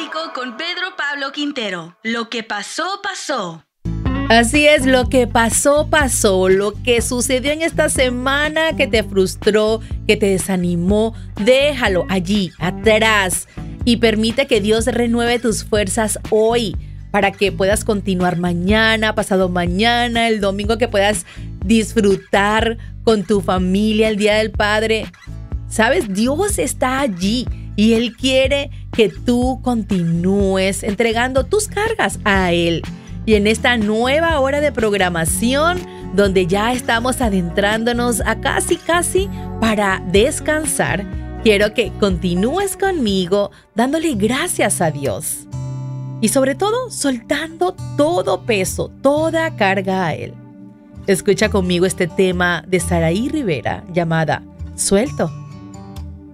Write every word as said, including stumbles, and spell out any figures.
Bíblico con Pedro Pablo Quintero. Lo que pasó, pasó. Así es, lo que pasó, pasó. Lo que sucedió en esta semana que te frustró, que te desanimó, déjalo allí, atrás. Y permite que Dios renueve tus fuerzas hoy para que puedas continuar mañana, pasado mañana, el domingo, que puedas disfrutar con tu familia el Día del Padre. ¿Sabes? Dios está allí y Él quiere que tú continúes entregando tus cargas a Él. Y en esta nueva hora de programación, donde ya estamos adentrándonos a casi, casi para descansar, quiero que continúes conmigo dándole gracias a Dios. Y sobre todo, soltando todo peso, toda carga a Él. Escucha conmigo este tema de Saraí Rivera llamada Suelto